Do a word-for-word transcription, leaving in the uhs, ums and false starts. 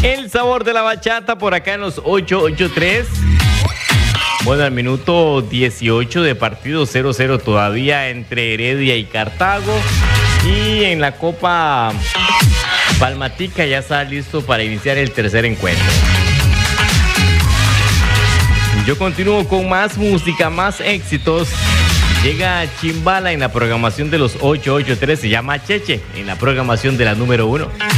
El sabor de la bachata por acá en los ocho ocho tres. Bueno, al minuto dieciocho de partido, cero cero todavía entre Heredia y Cartago. Y en la Copa Palmatica ya está listo para iniciar el tercer encuentro. Yo continúo con más música, más éxitos. Llega Chimbala en la programación de los ocho ocho tres, se llama Cheche en la programación de la número uno.